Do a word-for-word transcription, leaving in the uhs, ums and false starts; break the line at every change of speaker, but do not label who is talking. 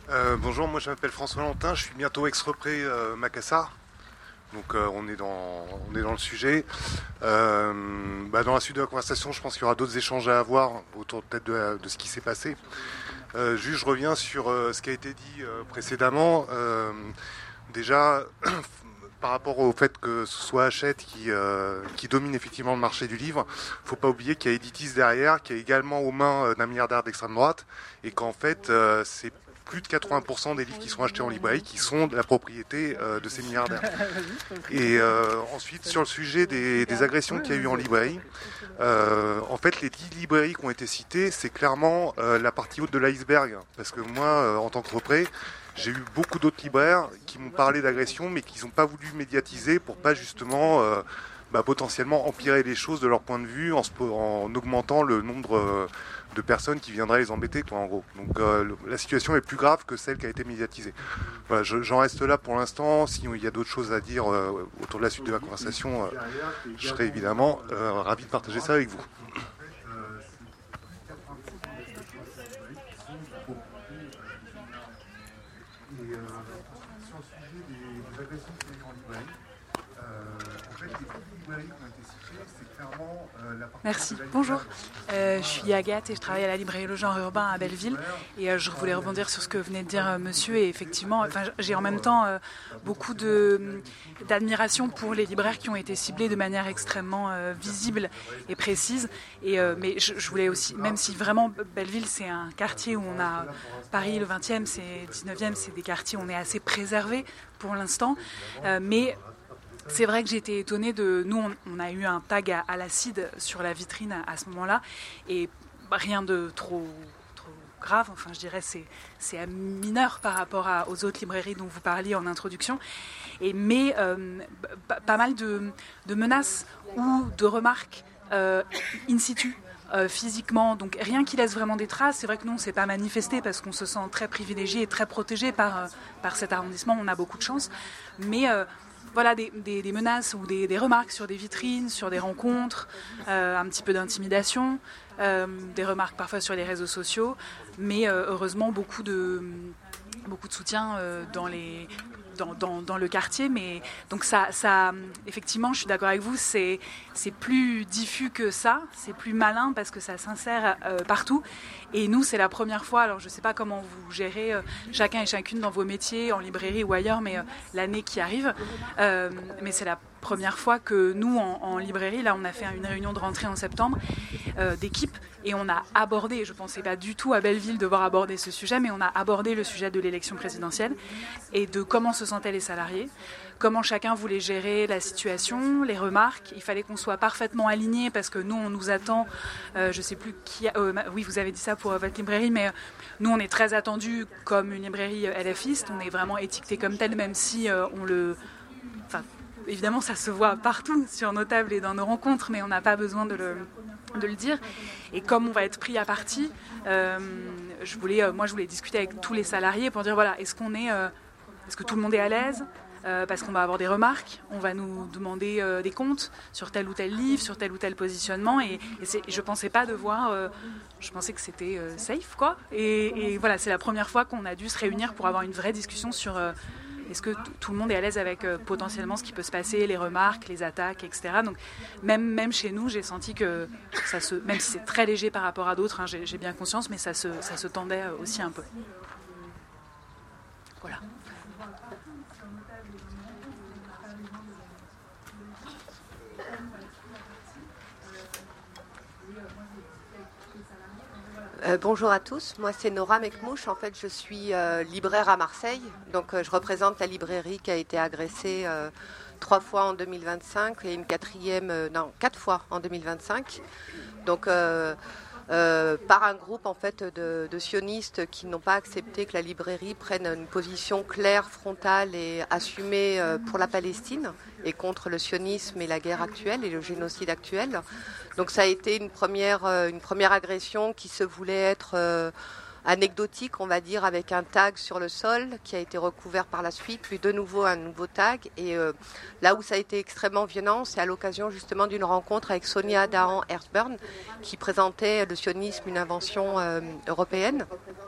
Euh, bonjour, moi je m'appelle François Lantin, je suis bientôt ex-repré euh, Macassar. Donc euh, on, est dans, on est dans le sujet. Euh, bah, dans la suite de la conversation, je pense qu'il y aura d'autres échanges à avoir autour peut-être de, de ce qui s'est passé. Euh, juste, je reviens sur euh, ce qui a été dit euh, précédemment. Euh, déjà, par rapport au fait que ce soit Hachette qui, euh, qui domine effectivement le marché du livre, il ne faut pas oublier qu'il y a Editis derrière, qui est également aux mains euh, d'un milliardaire d'extrême droite, et qu'en fait, euh, c'est plus de quatre-vingts pour cent des livres qui sont achetés en librairie qui sont de la propriété euh, de ces milliardaires. Et euh, ensuite, sur le sujet des, des agressions qu'il y a eu en librairie, euh, en fait, les dix librairies qui ont été citées, c'est clairement euh, la partie haute de l'iceberg. Parce que moi, euh, en tant que repré, j'ai eu beaucoup d'autres libraires qui m'ont parlé d'agressions, mais qui n'ont pas voulu médiatiser pour pas justement euh, bah, potentiellement empirer les choses de leur point de vue en, en augmentant le nombre euh, de personnes qui viendraient les embêter, quoi, en gros. Donc euh, le, la situation est plus grave que celle qui a été médiatisée. Voilà, je, j'en reste là pour l'instant. S'il y a d'autres choses à dire euh, autour de la suite de la conversation, euh, je serai évidemment euh, ravi de partager ça avec vous. Et euh, sur le sujet des, des agressions qui sont en librairie, euh, en fait, les dix librairies qui ont été citées, c'est clairement euh, la partie.
Merci. Bonjour. Euh, je suis Agathe et je travaille à la librairie Le Genre Urbain à Belleville. Et euh, je voulais rebondir sur ce que venait de dire euh, monsieur. Et effectivement, enfin, j'ai en même temps euh, beaucoup de, d'admiration pour les libraires qui ont été ciblés de manière extrêmement euh, visible et précise. Et, euh, mais je, je voulais aussi, même si vraiment Belleville, c'est un quartier où on a Paris, le vingtième, c'est dix-neuvième, c'est des quartiers où on est assez préservé pour l'instant. Euh, mais c'est vrai que j'ai été étonnée de... Nous, on, on a eu un tag à, à l'acide sur la vitrine à, à ce moment-là, et rien de trop, trop grave, enfin je dirais c'est, c'est mineur par rapport à, aux autres librairies dont vous parliez en introduction, et, mais euh, p- pas mal de, de menaces ou de remarques euh, in situ. Euh, physiquement, donc rien qui laisse vraiment des traces. C'est vrai que nous on ne s'est pas manifesté parce qu'on se sent très privilégié et très protégé par, euh, par cet arrondissement, on a beaucoup de chance, mais euh, voilà, des, des, des menaces ou des, des remarques sur des vitrines, sur des rencontres, euh, un petit peu d'intimidation, euh, des remarques parfois sur les réseaux sociaux, mais euh, heureusement beaucoup de, beaucoup de soutien euh, dans les... Dans, dans, dans le quartier, mais donc ça, ça, effectivement, je suis d'accord avec vous, c'est, c'est plus diffus que ça, c'est plus malin parce que ça s'insère euh, partout. Et nous, c'est la première fois, alors je ne sais pas comment vous gérez euh, chacun et chacune dans vos métiers, en librairie ou ailleurs, mais euh, l'année qui arrive, euh, mais c'est la première fois que nous, en, en librairie, là, on a fait une réunion de rentrée en septembre euh, d'équipe et on a abordé, je ne pensais pas du tout à Belleville devoir aborder ce sujet, mais on a abordé le sujet de l'élection présidentielle et de comment se sentaient les salariés, comment chacun voulait gérer la situation, les remarques. Il fallait qu'on soit parfaitement alignés parce que nous, on nous attend, euh, je ne sais plus qui... A, euh, oui, vous avez dit ça pour euh, votre librairie, mais euh, nous, on est très attendus comme une librairie LFiste, on est vraiment étiqueté comme tel, même si euh, on le... Enfin, évidemment, ça se voit partout sur nos tables et dans nos rencontres, mais on n'a pas besoin de le, de le dire. Et comme on va être pris à partie, euh, je voulais, euh, moi, je voulais discuter avec tous les salariés pour dire, voilà, est-ce qu'on est, euh, est-ce que tout le monde est à l'aise ? Euh, parce qu'on va avoir des remarques, on va nous demander euh, des comptes sur tel ou tel livre, sur tel ou tel positionnement, et, et, c'est, et je pensais pas devoir, euh, je pensais que c'était euh, safe, quoi. Et, et voilà, c'est la première fois qu'on a dû se réunir pour avoir une vraie discussion sur euh, est-ce que t- tout le monde est à l'aise avec euh, potentiellement ce qui peut se passer, les remarques, les attaques, et cetera. Donc même, même chez nous, j'ai senti que ça se, même si c'est très léger par rapport à d'autres, hein, j'ai, j'ai bien conscience, mais ça se, ça se tendait aussi un peu. Voilà.
Euh, bonjour à tous, moi c'est Nora Mekmouche, en fait je suis euh, libraire à Marseille, donc euh, je représente la librairie qui a été agressée euh, trois fois en deux mille vingt-cinq et une quatrième, euh, non quatre fois en deux mille vingt-cinq, donc euh, euh, par un groupe en fait de, de sionistes qui n'ont pas accepté que la librairie prenne une position claire, frontale et assumée euh, pour la Palestine et contre le sionisme et la guerre actuelle et le génocide actuel. Donc ça a été une première, euh, une première agression qui se voulait être euh, anecdotique, on va dire, avec un tag sur le sol qui a été recouvert par la suite, puis de nouveau un nouveau tag. Et euh, là où ça a été extrêmement violent, c'est à l'occasion justement d'une rencontre avec Sonia Dahan-Erzburn qui présentait le sionisme, une invention euh, européenne.